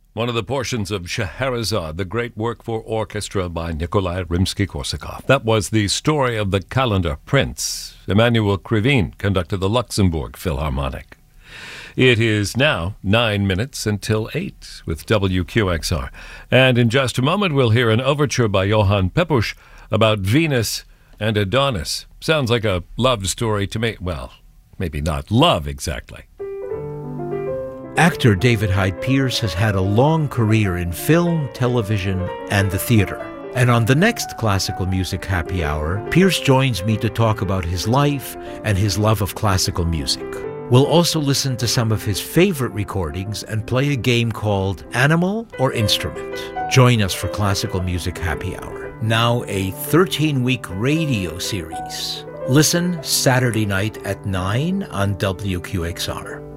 one of the portions of Scheherazade, the great work for orchestra by Nikolai Rimsky-Korsakov. That was the story of the calendar prince. Emmanuel Krivine conducted the Luxembourg Philharmonic. It is now 9 minutes until 8 with WQXR. And in just a moment, we'll hear an overture by Johann Pepusch about Venus and Adonis. Sounds like a love story to me. Well, maybe not love exactly. Actor David Hyde Pierce has had a long career in film, television, and the theater. And on the next Classical Music Happy Hour, Pierce joins me to talk about his life and his love of classical music. We'll also listen to some of his favorite recordings and play a game called Animal or Instrument. Join us for Classical Music Happy Hour. Now a 13-week radio series. Listen Saturday night at 9 on WQXR.